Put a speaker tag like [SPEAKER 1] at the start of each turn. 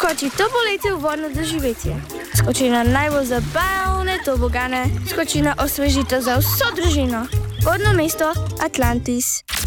[SPEAKER 1] Skoči to poletje v vodno doživetje. Skoči na najbolj zabavne tobogane. Skoči na osvežitev za vso družino. Vodno mesto Atlantis.